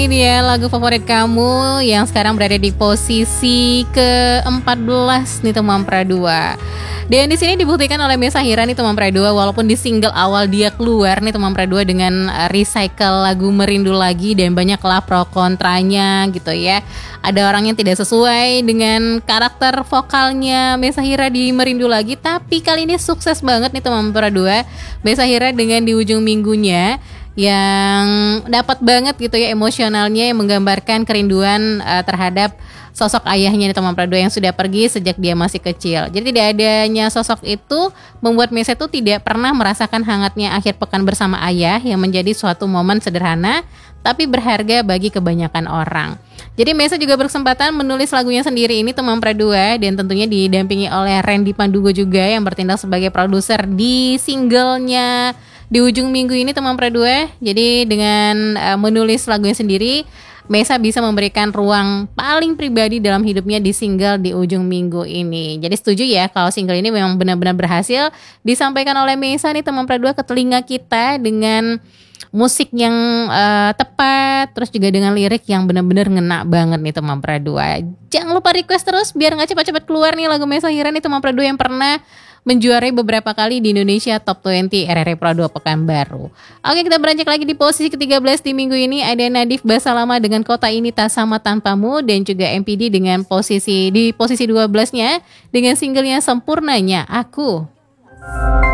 Ini dia lagu favorit kamu yang sekarang berada di posisi ke-14 nih teman Pradua. Dan di sini dibuktikan oleh Mesa Hira nih teman Pradua, walaupun di single awal dia keluar nih teman Pradua dengan recycle lagu Merindu Lagi dan banyaklah pro kontranya gitu ya. Ada orang yang tidak sesuai dengan karakter vokalnya Mesa Hira di Merindu Lagi, tapi kali ini sukses banget nih teman Pradua. Mesa Hira dengan di ujung minggunya yang dapat banget gitu ya emosionalnya, yang menggambarkan kerinduan terhadap sosok ayahnya nih teman Pradua yang sudah pergi sejak dia masih kecil. Jadi tidak adanya sosok itu membuat Mesa itu tidak pernah merasakan hangatnya akhir pekan bersama ayah yang menjadi suatu momen sederhana tapi berharga bagi kebanyakan orang. Jadi Mesa juga berkesempatan menulis lagunya sendiri ini teman Pradua, dan tentunya didampingi oleh Randy Pandugo juga yang bertindak sebagai produser di singlenya di ujung minggu ini teman Pradua. Jadi dengan menulis lagunya sendiri, Mesa bisa memberikan ruang paling pribadi dalam hidupnya di single di ujung minggu ini. Jadi setuju ya kalau single ini memang benar-benar berhasil disampaikan oleh Mesa nih teman Pradua ke telinga kita dengan musik yang tepat, terus juga dengan lirik yang benar-benar ngena banget nih teman Pradua. Jangan lupa request terus biar gak cepat-cepat keluar nih lagu Mesa Hira nih teman Pradua yang pernah menjuarai beberapa kali di Indonesia Top 20 RRI Pro 2 Pekanbaru. Oke, kita beranjak lagi di posisi ke-13 di minggu ini. Ada Nadif Basalama dengan Kota Ini Tak Sama Tanpamu, dan juga MPD dengan posisi 12-nya dengan singlenya Sempurnanya Aku.